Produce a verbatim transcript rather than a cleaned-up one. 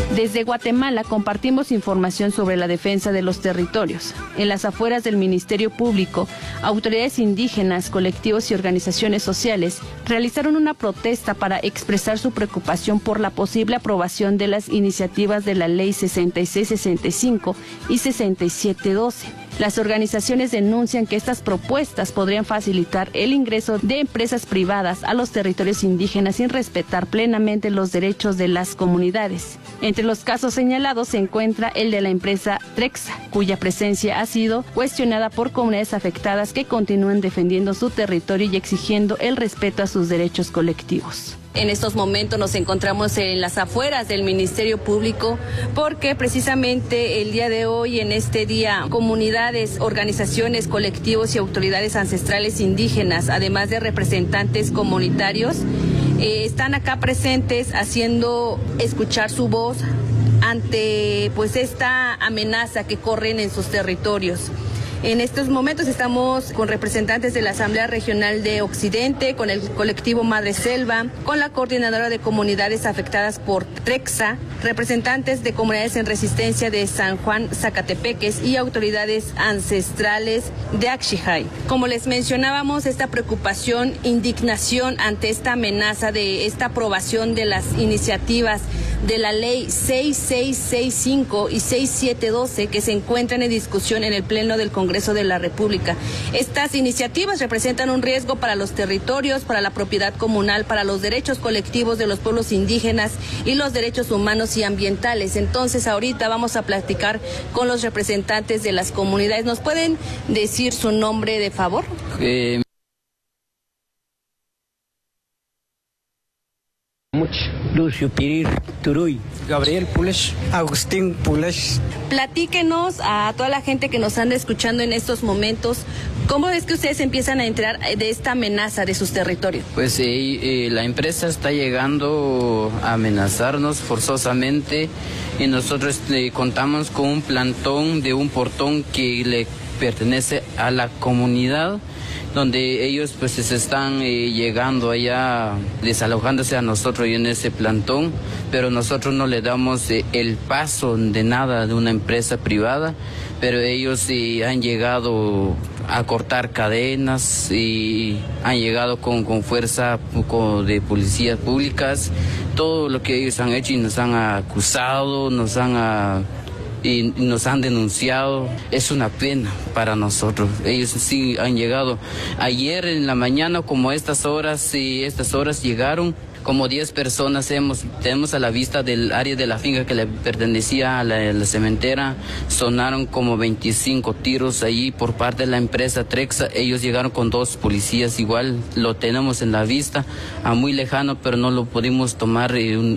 Desde Guatemala compartimos información sobre la defensa de los territorios. En las afueras del Ministerio Público, autoridades indígenas, colectivos y organizaciones sociales realizaron una protesta para expresar su preocupación por la posible aprobación de las iniciativas de la Ley sesenta y seis sesenta y cinco y sesenta y siete doce. Las organizaciones denuncian que estas propuestas podrían facilitar el ingreso de empresas privadas a los territorios indígenas sin respetar plenamente los derechos de las comunidades. Entre los casos señalados se encuentra el de la empresa Trexa, cuya presencia ha sido cuestionada por comunidades afectadas que continúan defendiendo su territorio y exigiendo el respeto a sus derechos colectivos. En estos momentos nos encontramos en las afueras del Ministerio Público porque precisamente el día de hoy, en este día, comunidades, organizaciones, colectivos y autoridades ancestrales indígenas, además de representantes comunitarios, eh, están acá presentes haciendo escuchar su voz ante pues esta amenaza que corren en sus territorios. En estos momentos estamos con representantes de la Asamblea Regional de Occidente, con el colectivo Madre Selva, con la Coordinadora de Comunidades Afectadas por Trexa, representantes de comunidades en resistencia de San Juan Zacatepeques y autoridades ancestrales de Axijay. Como les mencionábamos, esta preocupación, indignación ante esta amenaza de esta aprobación de las iniciativas de la Ley seis seis seis cinco y seis siete doce que se encuentran en discusión en el Pleno del Congreso de la República. Estas iniciativas representan un riesgo para los territorios, para la propiedad comunal, para los derechos colectivos de los pueblos indígenas y los derechos humanos y ambientales. Entonces, ahorita vamos a platicar con los representantes de las comunidades. ¿Nos pueden decir su nombre, de favor? Eh... Lucio Pirir Turuy, Gabriel Pules, Agustín Pules. Platíquenos a toda la gente que nos anda escuchando en estos momentos, ¿cómo es que ustedes empiezan a enterar de esta amenaza de sus territorios? Pues eh, eh, la empresa está llegando a amenazarnos forzosamente y nosotros eh, contamos con un plantón de un portón que le pertenece a la comunidad, donde ellos pues se están eh, llegando allá, desalojándose a nosotros y en ese plantón, pero nosotros no le damos eh, el paso de nada de una empresa privada, pero ellos eh, han llegado a cortar cadenas y han llegado con, con fuerza con, de policías públicas, todo lo que ellos han hecho y nos han acusado, nos han... A, y nos han denunciado. Es una pena para nosotros. Ellos sí han llegado. Ayer en la mañana, como estas horas, sí, estas horas llegaron, como diez personas hemos, tenemos a la vista del área de la finca que le pertenecía a la, a la cementera. Sonaron como veinticinco tiros allí por parte de la empresa Trexa. Ellos llegaron con dos policías igual, lo tenemos en la vista, a muy lejano, pero no lo pudimos tomar en,